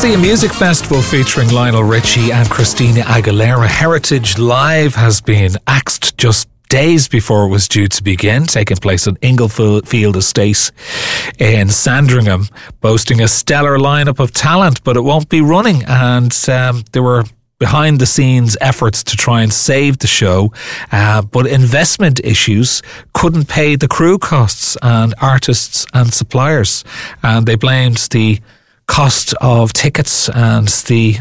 the music festival featuring Lionel Richie and Christina Aguilera. Heritage Live has been axed just days before it was due to begin, taking place at Inglefield Estate in Sandringham, boasting a stellar lineup of talent, but it won't be running. And there were behind the scenes efforts to try and save the show, but investment issues couldn't pay the crew costs and artists and suppliers, and they blamed the cost of tickets and the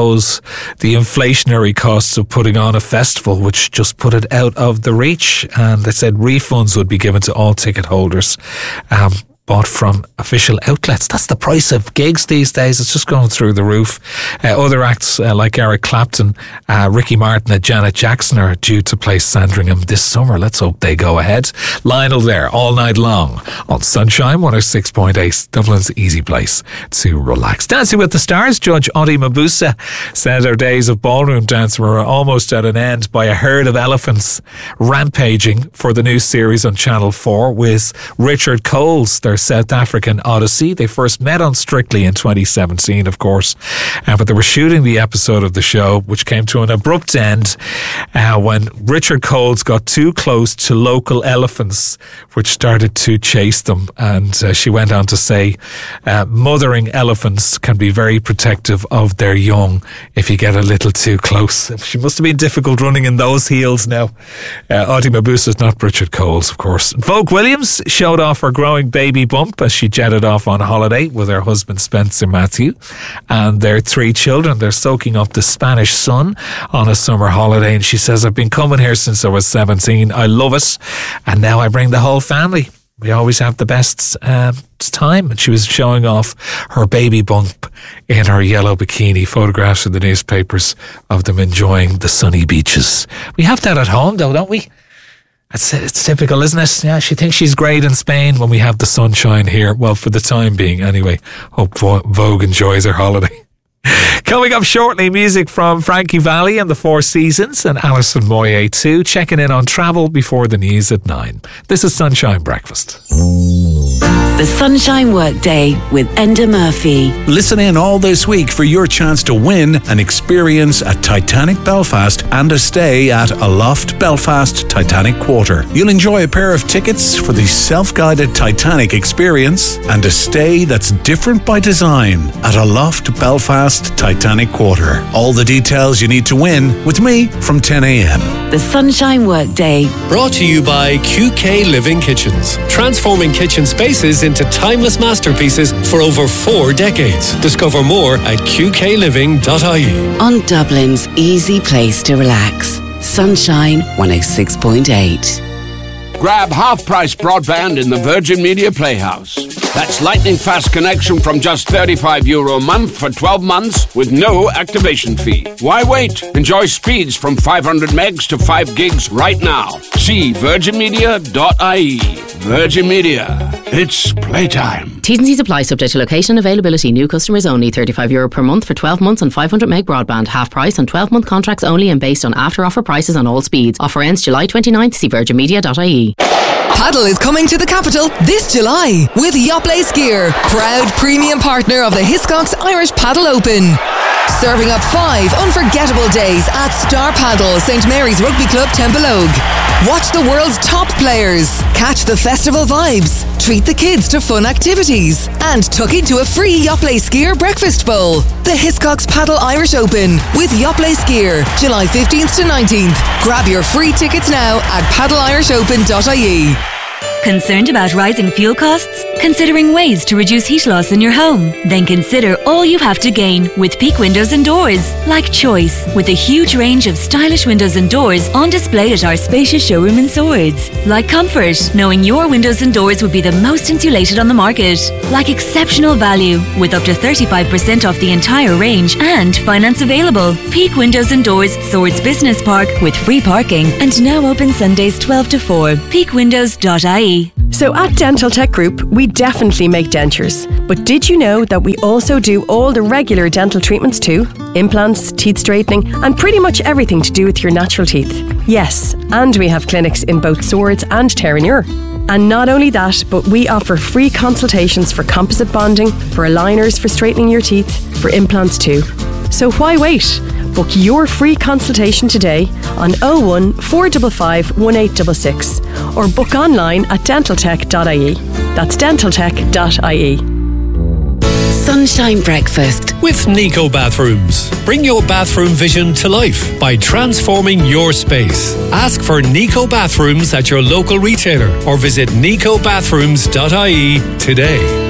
inflationary costs of putting on a festival, which just put it out of the reach. And they said refunds would be given to all ticket holders bought from official outlets. That's the price of gigs these days. It's just going through the roof. Other acts like Eric Clapton, Ricky Martin and Janet Jackson are due to play Sandringham this summer. Let's hope they go ahead. Lionel there all night long on Sunshine 106.8, Dublin's easy place to relax. Dancing with the Stars judge Adi Mabusa said our days of ballroom dance were almost at an end by a herd of elephants rampaging for the new series on Channel 4 with Richard Coles, their South African odyssey. They first met on Strictly in 2017, of course, but they were shooting the episode of the show, which came to an abrupt end when Richard Coles got too close to local elephants, which started to chase them. And she went on to say, mothering elephants can be very protective of their young if you get a little too close. She must have been difficult running in those heels now. Adi Mabusa is not Richard Coles, of course. Vogue Williams showed off her growing baby bump as she jetted off on holiday with her husband Spencer Matthew and their 3 children. They're soaking up the Spanish sun on a summer holiday, and she says, I've been coming here since I was 17. I love it, and now I bring the whole family. We always have the best time. And she was showing off her baby bump in her yellow bikini. Photographs in the newspapers of them enjoying the sunny beaches. We have that at home though, don't we? It's typical, isn't it? Yeah, she thinks she's great in Spain when we have the sunshine here. Well, for the time being, anyway. Hope Vogue enjoys her holiday. Coming up shortly, music from Frankie Valli and the Four Seasons and Alison Moyet too. Checking in on travel before the news at 9. This is Sunshine Breakfast. The Sunshine Workday with Enda Murphy. Listen in all this week for your chance to win an experience at Titanic Belfast and a stay at Aloft Belfast Titanic Quarter. You'll enjoy a pair of tickets for the self-guided Titanic experience and a stay that's different by design at Aloft Belfast Titanic Quarter. All the details you need to win with me from 10 a.m. The Sunshine Workday. Brought to you by QK Living Kitchens. Transforming kitchen spaces into timeless masterpieces for over 4 decades. Discover more at qkliving.ie. On Dublin's easy place to relax. Sunshine 106.8. Grab half-price broadband in the Virgin Media Playhouse. That's lightning-fast connection from just €35 a month for 12 months with no activation fee. Why wait? Enjoy speeds from 500 megs to 5 gigs right now. See virginmedia.ie. Virgin Media. It's playtime. T's and C's apply, subject to location and availability. New customers only. €35 per month for 12 months and 500 meg broadband. Half price on 12-month contracts only and based on after-offer prices on all speeds. Offer ends July 29th. See virginmedia.ie. Paddle is coming to the capital this July with Yoplait Skier, proud premium partner of the Hiscox Irish Paddle Open. Serving up 5 unforgettable days at Star Paddle, St Mary's Rugby Club, Templeogue. Watch the world's top players, catch the festival vibes, treat the kids to fun activities, and tuck into a free Yoplait Skier breakfast bowl. The Hiscox Paddle Irish Open with Yoplait Skier, July 15th to 19th. Grab your free tickets now at paddleirishopen.ie. Concerned about rising fuel costs? Considering ways to reduce heat loss in your home? Then consider all you have to gain with Peak Windows and Doors. Like choice, with a huge range of stylish windows and doors on display at our spacious showroom in Swords. Like comfort, knowing your windows and doors would be the most insulated on the market. Like exceptional value, with up to 35% off the entire range and finance available. Peak Windows and Doors, Swords Business Park, with free parking and now open Sundays 12 to 4. peakwindows.ie. So at Dental Tech Group, we definitely make dentures. But did you know that we also do all the regular dental treatments too? Implants, teeth straightening, and pretty much everything to do with your natural teeth. Yes, and we have clinics in both Swords and Terenure. And not only that, but we offer free consultations for composite bonding, for aligners for straightening your teeth, for implants too. So why wait? Book your free consultation today on 01 455 1866 or book online at dentaltech.ie. That's dentaltech.ie. Sunshine Breakfast with Nico Bathrooms. Bring your bathroom vision to life by transforming your space. Ask for Nico Bathrooms at your local retailer or visit nicobathrooms.ie today.